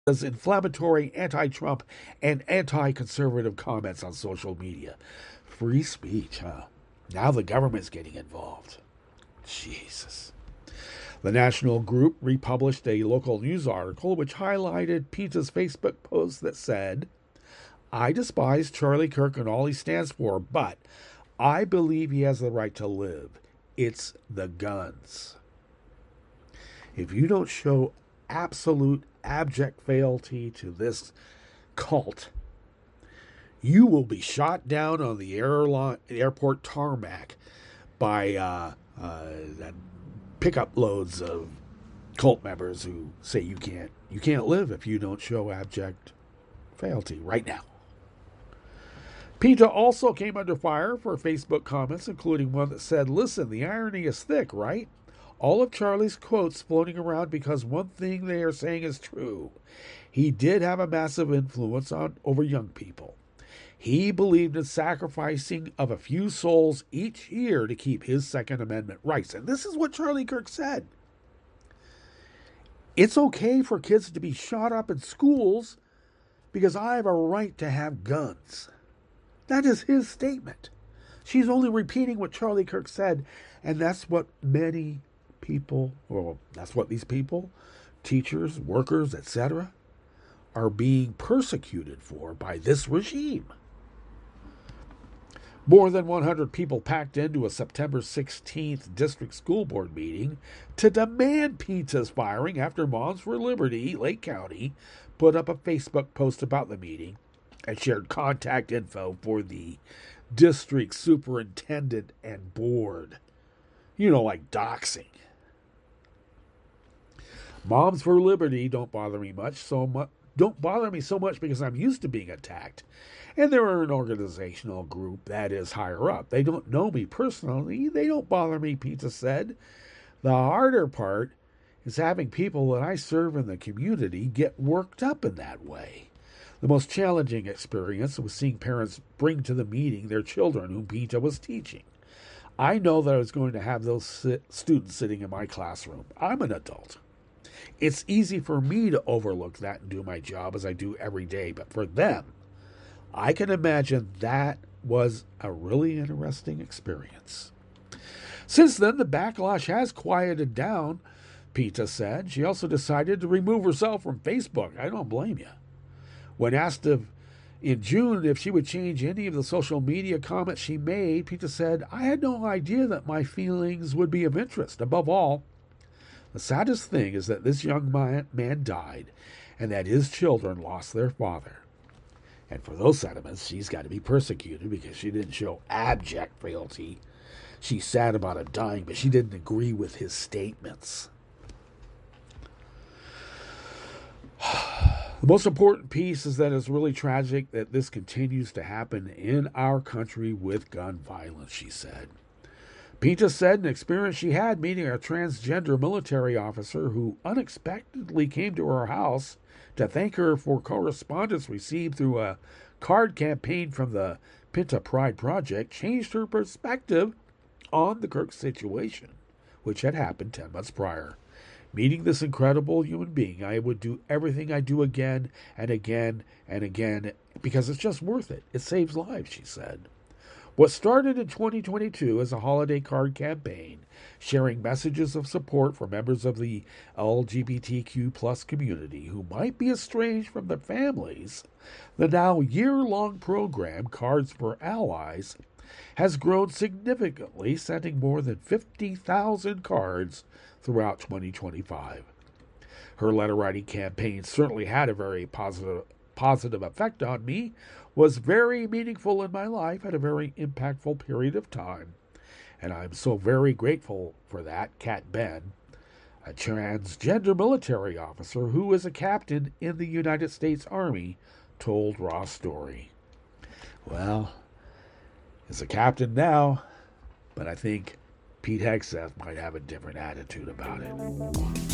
inflammatory anti-Trump and anti-conservative comments on social media. Free speech, huh? Now the government's getting involved. Jesus. The National Group republished a local news article which highlighted PETA's Facebook post that said, I despise Charlie Kirk and all he stands for, but I believe he has the right to live. It's the guns. If you don't show absolute abject fealty to this cult, you will be shot down on the airport tarmac by pickup loads of cult members who say you can't live if you don't show abject fealty right now. PETA also came under fire for Facebook comments, including one that said, listen, the irony is thick, right? All of Charlie's quotes floating around because one thing they are saying is true. He did have a massive influence over young people. He believed in sacrificing of a few souls each year to keep his Second Amendment rights. And this is what Charlie Kirk said. It's okay for kids to be shot up in schools because I have a right to have guns. That is his statement. She's only repeating what Charlie Kirk said, and that's what many people, or that's what these people, teachers, workers, etc., are being persecuted for by this regime. More than 100 people packed into a September 16th district school board meeting to demand PETA's firing after Moms for Liberty, Lake County, put up a Facebook post about the meeting and shared contact info for the district superintendent and board. Like doxing. Moms for Liberty don't bother me so much because I'm used to being attacked. And they're an organizational group that is higher up. They don't know me personally. They don't bother me, PETA said. The harder part is having people that I serve in the community get worked up in that way. The most challenging experience was seeing parents bring to the meeting their children whom PETA was teaching. I know that I was going to have those students sitting in my classroom. I'm an adult. It's easy for me to overlook that and do my job as I do every day, but for them, I can imagine that was a really interesting experience. Since then, the backlash has quieted down, PETA said. She also decided to remove herself from Facebook. I don't blame you. When asked in June if she would change any of the social media comments she made, PETA said, I had no idea that my feelings would be of interest. Above all, the saddest thing is that this young man died and that his children lost their father. And for those sentiments, she's got to be persecuted because she didn't show abject fealty. She's sad about him dying, but she didn't agree with his statements. The most important piece is that it's really tragic that this continues to happen in our country with gun violence, she said. PETA said an experience she had meeting a transgender military officer who unexpectedly came to her house to thank her for correspondence received through a card campaign from the Pinta Pride Project changed her perspective on the Kirk situation, which had happened 10 months prior. Meeting this incredible human being, I would do everything I do again and again and again because it's just worth it. It saves lives, she said. What started in 2022 as a holiday card campaign, sharing messages of support for members of the LGBTQ plus community who might be estranged from their families, the now year-long program, Cards for Allies, has grown significantly, sending more than 50,000 cards throughout 2025. Her letter-writing campaign certainly had a very positive effect on me, was very meaningful in my life at a very impactful period of time. And I'm so very grateful for that, Kat Ben, a transgender military officer who is a captain in the United States Army, told Raw Story. Well, he's a captain now, but I think Pete Hegseth might have a different attitude about it.